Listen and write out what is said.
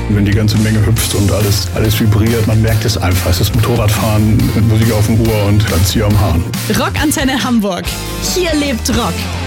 wenn die ganze Menge hüpft und alles vibriert, man merkt es einfach. Es ist Motorradfahren mit Musik auf dem Ohr und dann Zieher am Hahn. Rockantenne Hamburg. Hier lebt Rock.